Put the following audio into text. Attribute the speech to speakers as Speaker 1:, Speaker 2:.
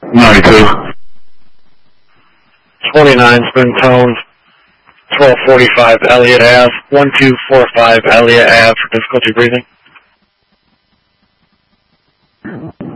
Speaker 1: 92.
Speaker 2: 29 Spring Tone, 1245 Elliott Ave, 1245 Elliott Ave for difficulty breathing.